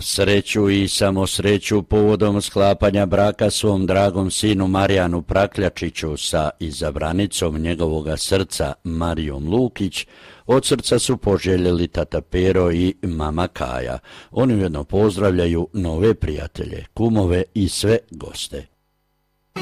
Sreću i samo sreću povodom sklapanja braka svom dragom sinu Marijanu Prakljačiću sa izabranicom njegovoga srca Marijom Lukić, od srca su poželjeli tata Pero i mama Kaja. Oni ujedno pozdravljaju nove prijatelje, kumove i sve goste.